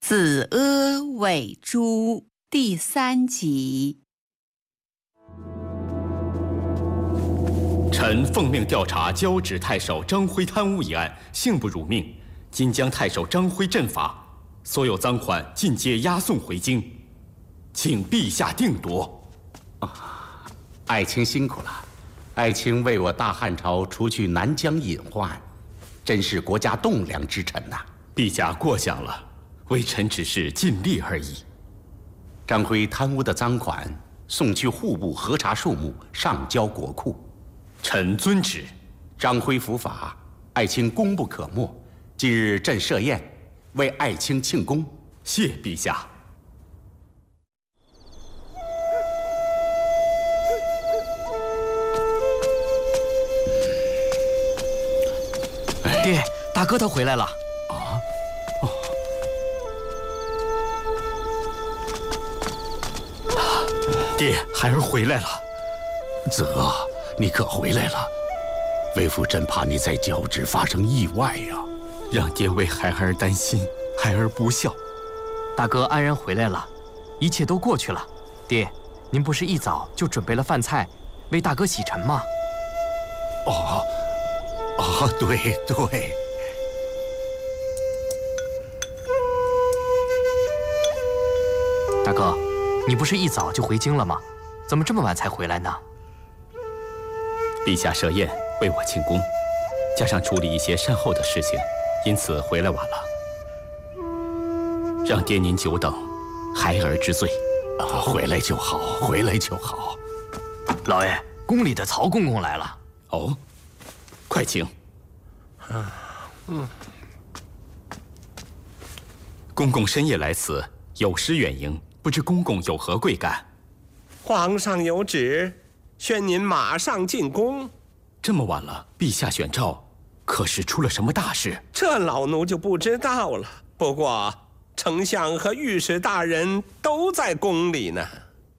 子阿伪诛第3集。 臣奉命调查交趾太守张辉贪污一案，幸不辱命，今将太守张辉阵法，所有赃款尽皆押送回京，请陛下定夺。 爱卿辛苦了，爱卿为我大汉朝除去南疆隐患，真是国家栋梁之臣呐。 陛下过奖了，微臣只是尽力而已。 张辉贪污的赃款送去户部核查数目，上交国库。 臣遵旨。 张辉伏法，爱卿功不可没。今日朕设宴，为爱卿庆功。 谢陛下。 爹，大哥他回来了。 爹，孩儿回来了。 子阿，你可回来了？为父真怕你在交趾发生意外呀。 让爹为孩儿担心，孩儿不孝。 大哥安然回来了，一切都过去了。爹，您不是一早就准备了饭菜，为大哥洗尘吗？ 对对。 大哥，你不是一早就回京了吗？怎么这么晚才回来呢？ 陛下设宴为我庆功，加上处理一些善后的事情，因此回来晚了。让爹您久等，孩儿知罪。 回来就好，回来就好。 老爷，宫里的曹公公来了。 哦，快请。公公深夜来此，有失远迎，不知公公有何贵干？ 皇上有旨，宣您马上进宫。 这么晚了，陛下选召，可是出了什么大事？ 这老奴就不知道了。不过丞相和御史大人都在宫里呢。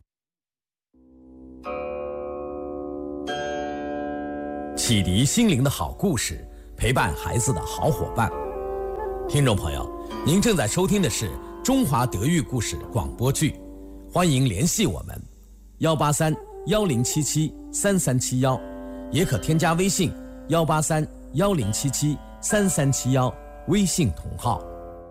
启迪心灵的好故事，陪伴孩子的好伙伴。听众朋友，您正在收听的是中华德育故事广播剧，欢迎联系我们183-1077-3371，也可添加微信183-1077-3371，微信同号。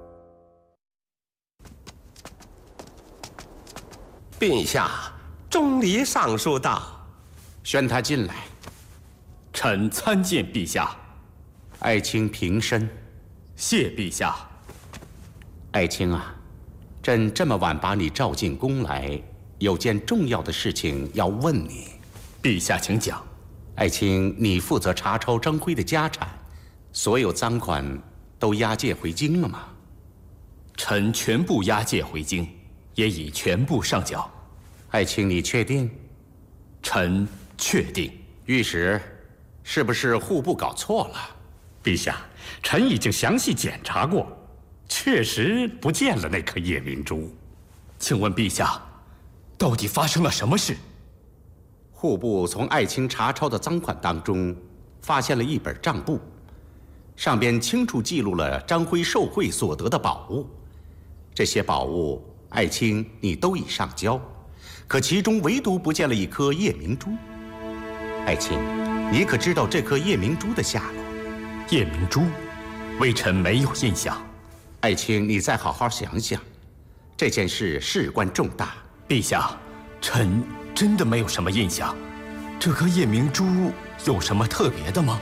陛下，钟离上书道， 宣他进来。 臣参见陛下。 爱卿平身。 谢陛下。 爱卿啊，朕这么晚把你召进宫来，有件重要的事情要问你。 陛下请讲。 爱卿，你负责查抄张辉的家产，所有赃款都押解回京了吗？ 臣全部押解回京，也已全部上缴。 爱卿，你确定？ 臣确定。 御史，是不是户部搞错了？ 陛下，臣已经详细检查过，确实不见了那颗夜明珠。 请问陛下，到底发生了什么事？ 户部从爱卿查抄的赃款当中发现了一本账簿，上边清楚记录了张辉受贿所得的宝物。这些宝物，爱卿你都已上交，可其中唯独不见了一颗夜明珠。爱卿，你可知道这颗夜明珠的下落？ 夜明珠，微臣没有印象。 爱卿，你再好好想想，这件事事关重大。 陛下，臣真的没有什么印象。这颗夜明珠有什么特别的吗？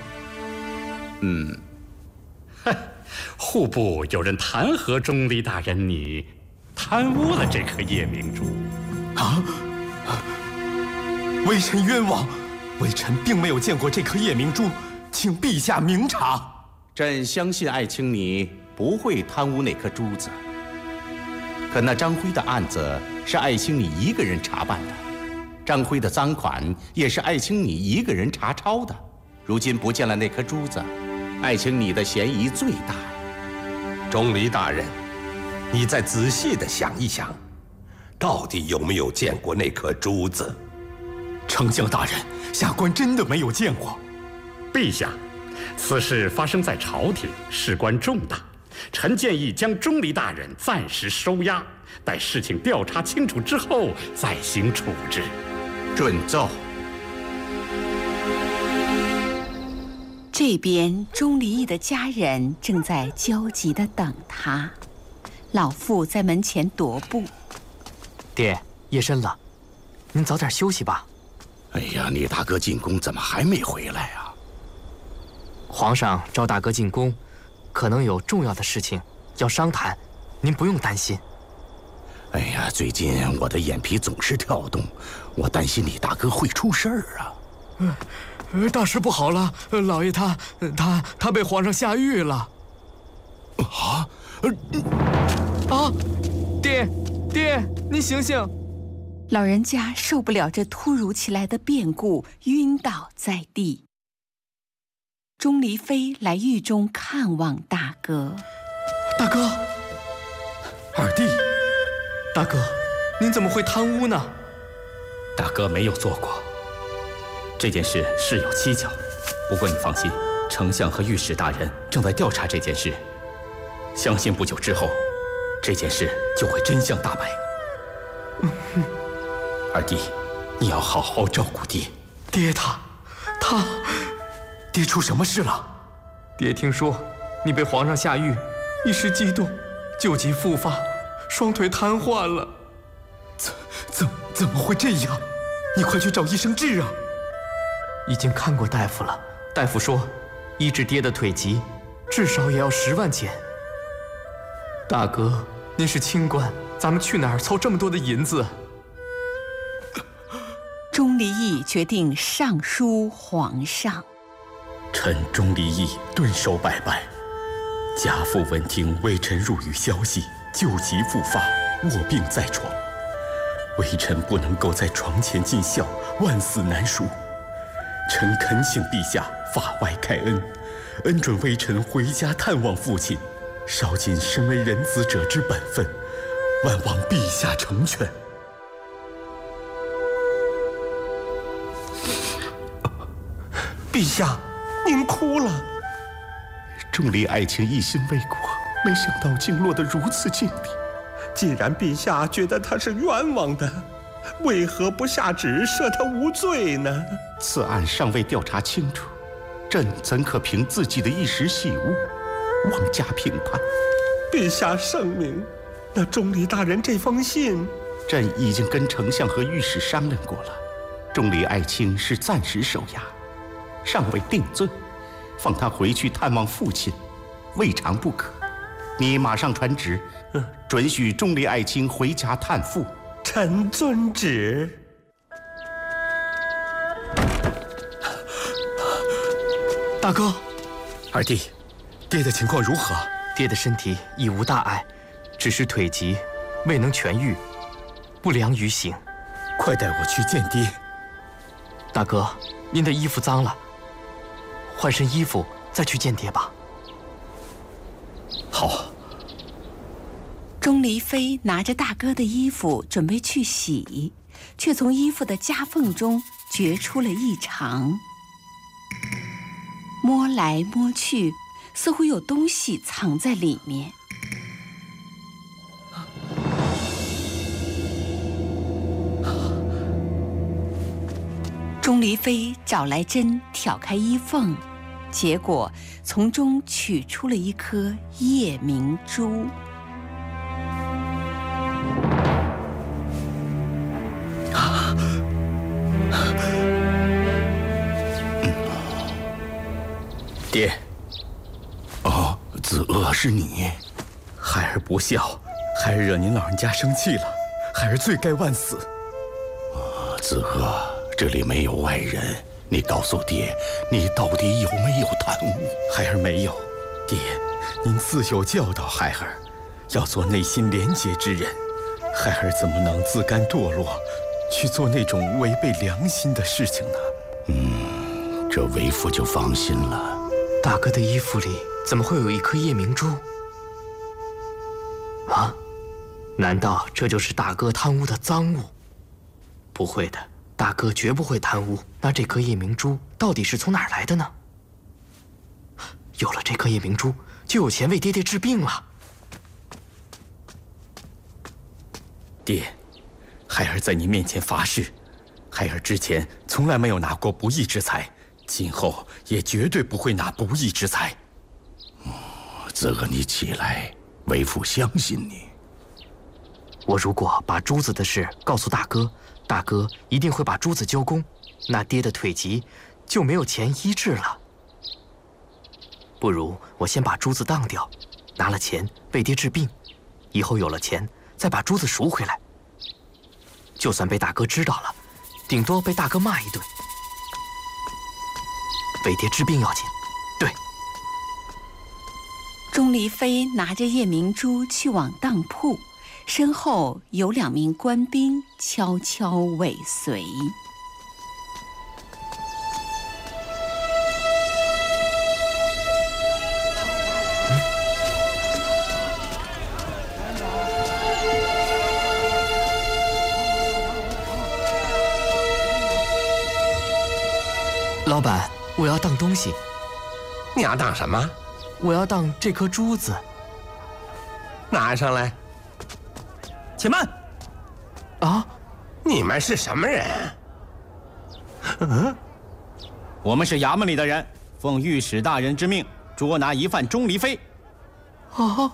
户部有人弹劾钟离大人你贪污了这颗夜明珠。 微臣冤枉，微臣并没有见过这颗夜明珠，请陛下明察。 朕相信爱卿你不会贪污那颗珠子，可那张辉的案子是爱卿你一个人查办的，张辉的赃款也是爱卿你一个人查抄的，如今不见了那颗珠子，爱卿你的嫌疑最大。 钟离大人，你再仔细地想一想，到底有没有见过那颗珠子？ 丞相大人，下官真的没有见过。 陛下，此事发生在朝廷，事关重大， 臣建议将钟离大人暂时收押，待事情调查清楚之后再行处置。 准奏。 这边钟离义的家人正在焦急地等他，老妇在门前踱步。 爹，夜深了，您早点休息吧。 哎呀，你大哥进宫怎么还没回来啊？ 皇上召大哥进宫，可能有重要的事情要商谈，您不用担心。 哎呀，最近我的眼皮总是跳动，我担心你大哥会出事儿啊。 大事不好了，老爷他被皇上下狱了。爹，您醒醒！ 老人家受不了这突如其来的变故，晕倒在地。钟离妃来狱中看望大哥。 大哥， 二弟， 大哥，您怎么会贪污呢？ 大哥没有做过。这件事事有蹊跷，不过你放心，丞相和御史大人正在调查这件事，相信不久之后，这件事就会真相大白。二弟，你要好好照顾爹。 爹爹出什么事了？ 爹听说你被皇上下狱，一时激动，旧疾复发，双腿瘫痪了。 怎么会这样？你快去找医生治啊！ 已经看过大夫了，大夫说，医治爹的腿疾，至少也要10万钱。大哥，您是清官，咱们去哪儿凑这么多的银子？ 钟离义决定上书皇上。 臣钟离义顿首拜拜。家父闻听微臣入狱消息，旧疾复发，卧病在床，微臣不能够在床前尽孝，万死难赎。臣恳请陛下法外开恩，恩准微臣回家探望父亲，稍尽身为人子者之本分，万望陛下成全。 陛下，您哭了。 钟离爱卿一心为国，没想到竟落得如此境地。 既然陛下觉得他是冤枉的，为何不下旨赦他无罪呢？ 此案尚未调查清楚，朕怎可凭自己的一时喜恶妄加评判？ 陛下圣明，那钟离大人这封信， 朕已经跟丞相和御史商量过了，钟离爱卿是暂时收押，尚未定罪，放他回去探望父亲，未尝不可。你马上传旨，准许钟离爱卿回家探父。 臣遵旨。 大哥， 二弟，爹的情况如何？ 爹的身体已无大碍，只是腿疾未能痊愈，不良于行。 快带我去见爹。 大哥，您的衣服脏了，换身衣服再去见爹吧。 好。 钟离妃拿着大哥的衣服准备去洗，却从衣服的夹缝中觉出了异常。摸来摸去，似乎有东西藏在里面。钟离妃找来针挑开衣缝，结果从中取出了一颗夜明珠。 爹， 哦，子鄂是你。 孩儿不孝，孩儿惹您老人家生气了，孩儿罪该万死。 子鄂，这里没有外人，你告诉爹，你到底有没有贪污？ 孩儿没有。爹，您自有教导孩儿，要做内心廉洁之人。孩儿怎么能自甘堕落，去做那种违背良心的事情呢？ 这为父就放心了。 大哥的衣服里怎么会有一颗夜明珠？啊？难道这就是大哥贪污的赃物？不会的，大哥绝不会贪污。那这颗夜明珠到底是从哪儿来的呢？有了这颗夜明珠， 就有钱为爹爹治病了。 爹，孩儿在你面前发誓，孩儿之前从来没有拿过不义之财，今后也绝对不会拿不义之财。 子哥，你起来，为父相信你。 我如果把珠子的事告诉大哥，大哥一定会把珠子交公，那爹的腿疾就没有钱医治了。不如我先把珠子当掉，拿了钱为爹治病，以后有了钱再把珠子赎回来。就算被大哥知道了，顶多被大哥骂一顿。为爹治病要紧。对。 钟离飞拿着夜明珠去往当铺，身后有2名官兵悄悄尾随。 老板，我要当东西。 你要当什么？ 我要当这颗珠子。 拿上来。 且慢！啊， 你们是什么人？ 我们是衙门里的人，奉御史大人之命捉拿疑犯钟离飞。 啊！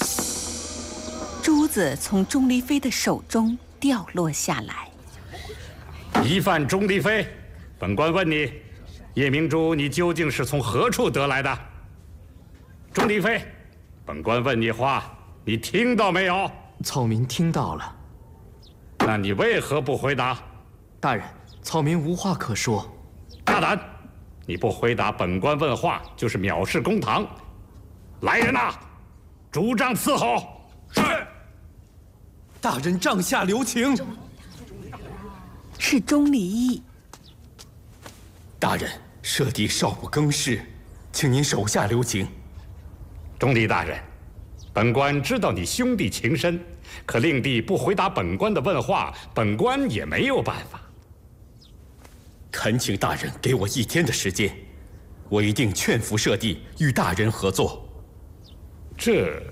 珠子从钟离飞的手中掉落下来。 疑犯钟离飞，本官问你，夜明珠你究竟是从何处得来的？钟离飞，本官问你话，你听到没有？ 草民听到了。 那你为何不回答？ 大人，草民无话可说。 大胆！你不回答本官问话，就是藐视公堂。来人呐，主杖伺候。是。 大人帐下留情。 是钟离义。 大人，舍弟少不更事，请您手下留情。 钟离大人，本官知道你兄弟情深，可令弟不回答本官的问话，本官也没有办法。 恳请大人给我1天的时间，我一定劝服舍弟与大人合作。 这